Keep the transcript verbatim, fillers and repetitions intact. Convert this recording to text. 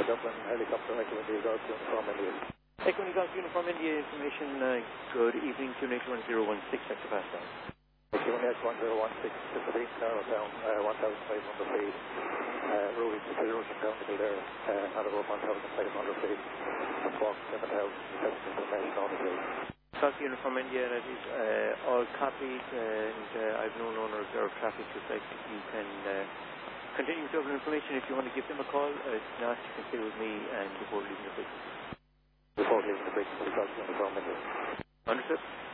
Dublin helicopter, Echo India Golf Uniform India. Echo India Golf Uniform India information, uh, good evening, Q N H one zero one six, Sector Pascal. Q N H one zero one six, Pacific Tower down, uh, one thousand five hundred feet. Uh, Road to Zero down to there, uh, at about one thousand five hundred feet. And walk seven thousand, that's information on the way. Golf Uniform India, that is uh, all copied, and uh, I've no known reserve traffic reflect. You can uh, continue with other information if you want to give them a call. Uh, if not, you can stay with me and before leaving the bridge. Before leaving the bridge, the Golf Uniform India. Understood?